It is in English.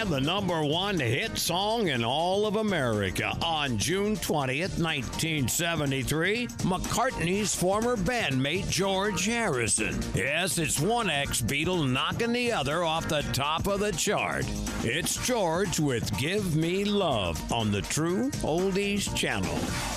and the #1 hit song in all of America. On June 20th, 1973, McCartney's former bandmate George Harrison. Yes, it's one ex-Beatle knocking the other off the top of the chart. It's George with Give Me Love on the True Oldies Channel.